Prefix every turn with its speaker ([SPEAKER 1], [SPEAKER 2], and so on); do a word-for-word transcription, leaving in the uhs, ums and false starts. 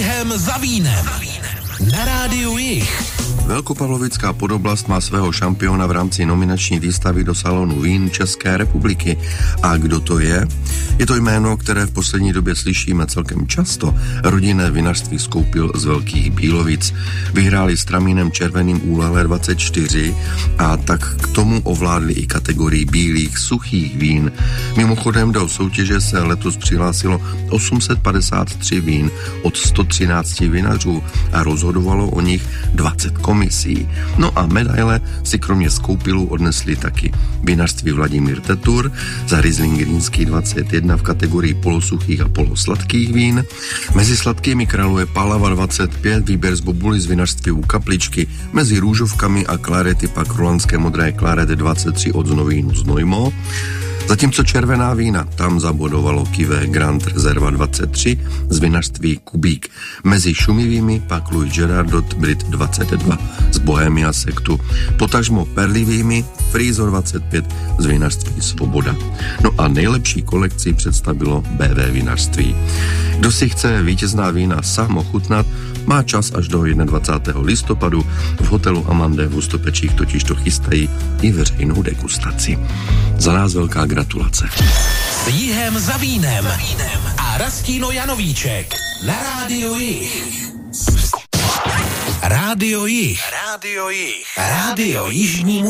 [SPEAKER 1] Jihem za vínem. Na rádiu Jih.
[SPEAKER 2] Velkopavlovická Podoblast má svého šampiona v rámci nominační výstavy do salonu vín České republiky. A kdo to je? Je to jméno, které v poslední době slyšíme celkem často. Rodinné vinařství Skoupil z Velkých Bílovic. Vyhráli s tramínem Červeným úlele dvacet čtyři a tak k tomu ovládli i kategorii bílých suchých vín. Mimochodem do soutěže se letos přihlásilo osm set padesát tři vín od sto třináct vinařů a rozhodovalo o nich dvacet komisí. No a medaile si kromě Skoupilů odnesli taky vinařství Vladimír Tetur za Riesling Rýnský dvacet jedna v kategorii polosuchých a polosladkých vín. Mezi sladkými králuje Palava dvacet pět, výběr z bobuly z vinařství U Kapličky, mezi růžovkami a klarety pak Rolandské modré klaret dvacet tři od Znovínu Znojmo. Zatímco červená vína, tam zabodovalo Kivé Grand Reserva dvacet tři z vinařství Kubík. Mezi šumivými pak Louis Gerardot Brit dvacet dva z Bohemia Sektu. Potažmo perlivými Frýzor dvacet pět z vinařství Svoboda. No a nejlepší kolekci představilo bé vé vinařství. Kdo si chce vítězná vína sám ochutnat, má čas až do dvacátého prvního listopadu. V hotelu Amande v Hustopečích totiž to chystají i veřejnou degustaci. Za nás velká gratulace.
[SPEAKER 1] S Jihem za vínem a Rastíno Janovíček na rádiu Jih. Rádio Jih. Rádio Jih. Rádio Jižní